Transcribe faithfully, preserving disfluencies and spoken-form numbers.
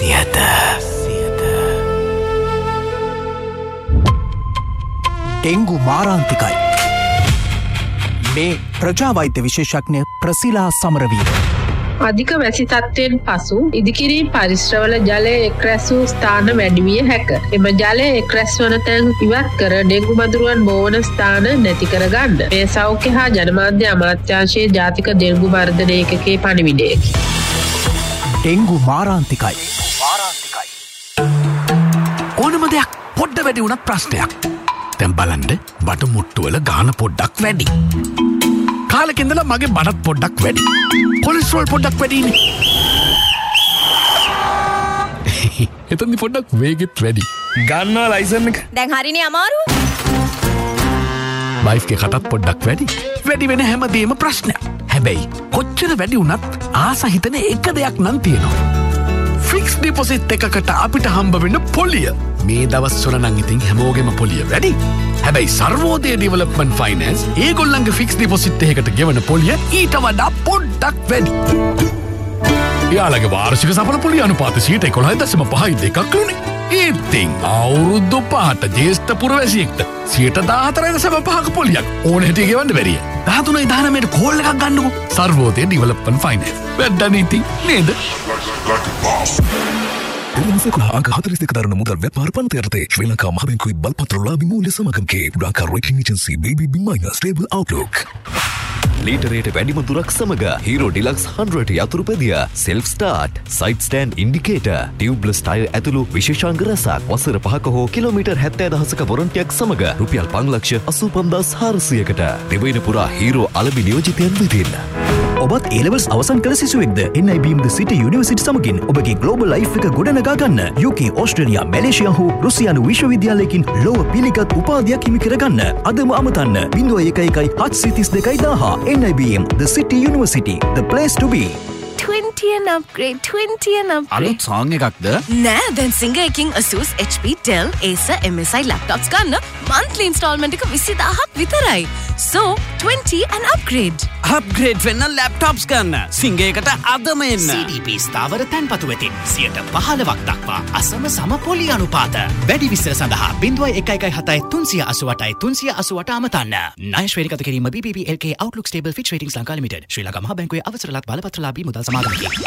Siyatha dengue මාරාන්තිකයි. මේ ප්‍රජාවෛද්‍ය විශේෂඥ ප්‍රසිලා සමරවීර. අධික වැසි තත්ත්වයෙන් පසු ඉදිකිරීම් පරිශ්‍රවල ජලය එක්රැස් වූ ස්ථාන වැඩි විය හැක. එම ජලය එක්රැස් වන තැන් ඉවත් කර ඩෙංගු මදුරුවන් බෝවන ස්ථාන නැති කර ගන්න. මේ සෞඛ්‍ය හා ජනමාධ්‍ය අමාත්‍යාංශයේ ජාතික ඩෙංගු මර්ධන ඒකකයේ පණිවිඩයකි. ඩෙංගු මාරාන්තිකයි. ඕනම දෙයක් පොඩ්ඩ වැඩි වුණත් ප්‍රශ්නයක්. දැන් බලන්න බඩු මුට්ටුවල ගාන පොඩ්ඩක් වැඩි. කාලෙකින්දලා මගේ බඩත් පොඩ්ඩක් වැඩි. කොලෙස්ටරෝල් පොඩ්ඩක් වැඩිනේ. එතනදි පොඩ්ඩක් වේගෙත් වැඩි. ගන්නවා ලයිසන් එක. දැන් හරිනේ අමාරු. වයිෆ් ගේ කටත් පොඩ්ඩක් වැඩි. වැඩි වෙන හැමදේම ප්‍රශ්නයක්. හැබැයි කොච්චර වැඩි වුණත් ආස හිතන එක දෙයක් නම් තියෙනවා. ෆික්ස් ඩිපොසිට් එකකට අපිට හම්බ වෙන පොලිය. මේ දවස්වල නම් ඉතින් හැමෝගෙම පොලිය වැඩි. හැබැයි සර්වෝදය ඩෙවලොප්මන්ට් ෆයිනෑන්ස් ඒගොල්ලන්ගේ ෆික්ස් ඩිපොසිට් එකකට ගෙවන පොලිය ඊට වඩා පොඩ්ඩක් වැඩි. එයාලගේ වාර්ෂික සඵල පොලිය අනුපාතය සියයට එකොළහ දශම පහයි දෙකක් ලුනේ. ඉතින් අවුරුදු පහට ජේෂ්ඨ පුරවැසියෙක්ට සියයට දාහතරයි දශම පහක පොලියක් ඕන හැටියට ගෙවන්න බැරිය. දහතුනයි දහනවයට කෝල් එකක් ගන්නකො. Sarvodaya development finance. වැද්දා නීති නේද? එරන්සකුණ අංක හතලිස් දෙක දරන මුදල් ව්‍යාපාර පන්තියටතේ ශ්‍රී ලංකා මහ බැංකුවේ බලපත්‍රලාභී මූල්‍ය සමාගමකේ ඩාකා rating agency B B B minus stable outlook. ලීටරයට වැඩිම දුරක් සමග Hero Deluxe හන්ඩ්‍රඩ් යතුරු පැදිය, self start, side stand indicator, tubeless tyre ඇතුළු විශේෂාංග රැසක් වසර පහක හෝ කිලෝමීටර් හැත්තෑ දහසක වොරන්ටියක් සමග රුපියල් පන්ලක්ෂ අසූ පන්දාස් හාරසියයකට දෙවයින පුරා Hero අලබි නියෝජිතයන් වෙතින්. ඔබත් A-levels අවසන් කළ සිසුවෙක්ද? N I B M The City University සමගින් ඔබගේ global life එක ගොඩනගා ගන්න. U K, ඕස්ට්‍රේලියා, මැලේසියා හෝ රුසියානු විශ්වවිද්‍යාලයකින් ලොව පිළිගත් උපාධියක් හිමි කරගන්න. අදම අමතන්න ज़ीरो वन वन හත්සිය තිස් දෙකයි දහය. N I B M The City University, the place to be. twenty and upgrade, twenty and upgrade. අලුත් සෝං එකක්ද? නෑ, දැන් සිංගර් එකකින් Asus, H P, Dell, Acer, M S I laptops ගන්න monthly installment එක විසි දාහක් විතරයි. So, twenty and upgrade. Upgrade වෙන්න ලැප්ටොප්ස් ගන්න. සිංගර් එකට අදම එන්න. C D P ස්ථාවර තැන්පතු වෙතින් සියයට පහළොවක් දක්වා අසම සම පොලි අනුපාත. වැඩි විස්තර සඳහා ज़ीरो वन वन හතයි තුන්සිය අසූඅටයි තුන්සිය අසූඅට අමතන්න. ණය ශ්‍රේණිගත කිරීම B B B L K Outlook Stable Fitch Ratings Lanka limited. ශ්‍රී ලංකා මහ බැංකුවේ අවසරලත් බලපත්‍රලාභී මුදල් සමාගමකි.